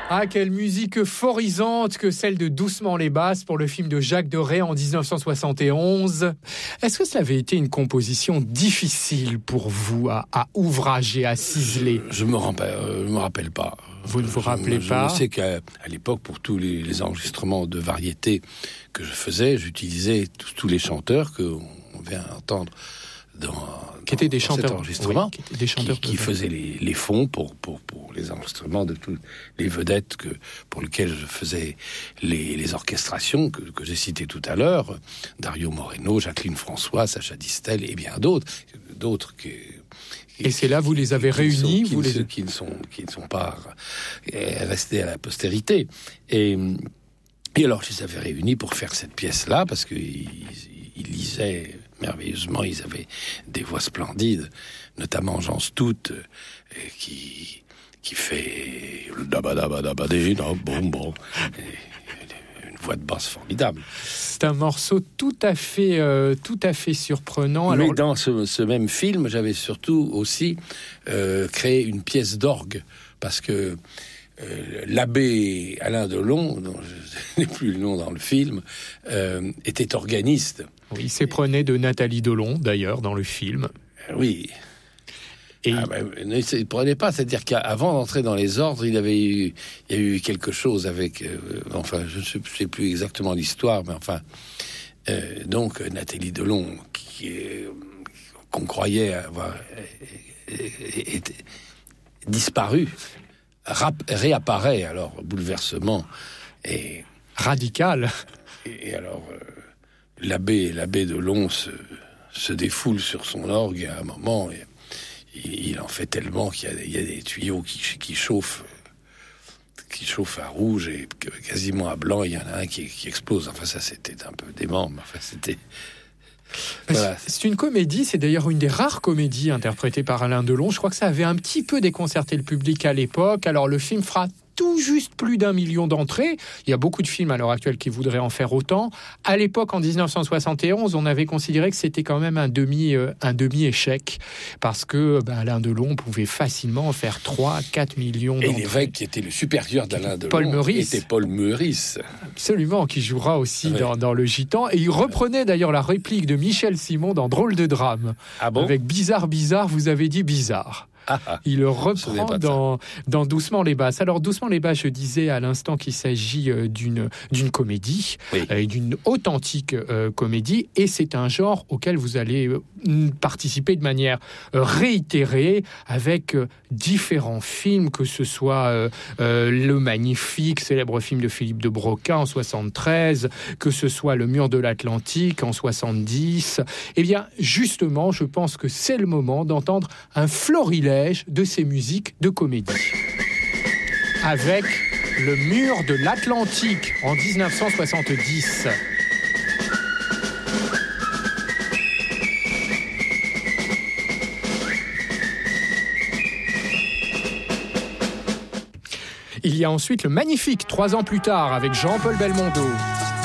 Ah, quelle musique euphorisante que celle de Doucement les basses pour le film de Jacques Deray en 1971. Est-ce que cela avait été une composition difficile pour vous à ouvrager, à ciseler ? Je me rappelle pas. Vous ne vous rappelez pas ? Je sais qu'à l'époque, pour tous les enregistrements de variété que je faisais, j'utilisais tous les chanteurs qu'on vient entendre qui étaient des chanteurs, cet enregistrement, oui, qui faisaient les fonds pour les enregistrements de toutes les vedettes pour lesquelles je faisais les orchestrations que j'ai citées tout à l'heure, Dario Moreno, Jacqueline François, Sacha Distel et bien d'autres et c'est là vous les avez réunis, qui ne sont pas restés à la postérité. Et alors je les avais réunis pour faire cette pièce-là parce qu'ils lisaient merveilleusement, ils avaient des voix splendides, notamment Jean Stout, qui fait le dabadabadabadé, bon, une voix de basse formidable. C'est un morceau tout à fait surprenant. Mais dans ce même film, j'avais surtout aussi créé une pièce d'orgue, parce que l'abbé Alain Delon, dont je n'ai plus le nom dans le film, était organiste. Oui, il s'éprenait de Nathalie Delon, d'ailleurs, dans le film. Oui. Et ne s'éprenait pas, c'est-à-dire qu'avant d'entrer dans les ordres, il y a eu quelque chose avec... je ne sais plus exactement l'histoire, mais enfin... donc, Nathalie Delon, qu'on croyait avoir disparu, réapparaît, alors, bouleversement et radical. Et alors, l'abbé Delon se défoule sur son orgue à un moment, et il en fait tellement qu'il y a des tuyaux qui chauffent à rouge et quasiment à blanc. Il y en a un qui explose. Enfin, ça, c'était un peu dément, mais enfin, c'était... Voilà. C'est une comédie, c'est d'ailleurs une des rares comédies interprétées par Alain Delon. Je crois que ça avait un petit peu déconcerté le public à l'époque. Alors le film fera tout juste plus d'1 million d'entrées. Il y a beaucoup de films à l'heure actuelle qui voudraient en faire autant. À l'époque, en 1971, on avait considéré que c'était quand même un demi-échec, parce que Alain Delon pouvait facilement en faire 3-4 millions d'entrées. Et l'évêque qui était le supérieur d'Alain Delon, Paul Meurice. était Paul Meurice. Absolument, qui jouera aussi dans Le Gitan. Et il reprenait d'ailleurs la réplique de Michel Simon dans Drôle de drame. Ah bon ? Avec bizarre, vous avez dit bizarre. Il reprend dans Doucement les basses. Alors Doucement les basses, je disais à l'instant qu'il s'agit d'une comédie, d'une authentique comédie, et c'est un genre auquel vous allez participer de manière réitérée avec différents films, que ce soit Le Magnifique, célèbre film de Philippe de Broca en 73, que ce soit Le Mur de l'Atlantique en 70. Eh bien, justement, je pense que c'est le moment d'entendre un florilège de ces musiques de comédie. Avec Le Mur de l'Atlantique en 1970. Il y a ensuite Le Magnifique, 3 ans plus tard, avec Jean-Paul Belmondo.